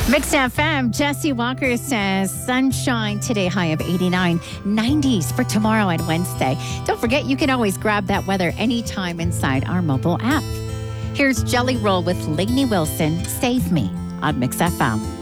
Mixed FM, Jesse Walker says sunshine today, high of 89, 90s for tomorrow and Wednesday. Don't forget, you can always grab that weather anytime inside our mobile app. Here's Jelly Roll with Lainey Wilson, Save Me on Mixed FM.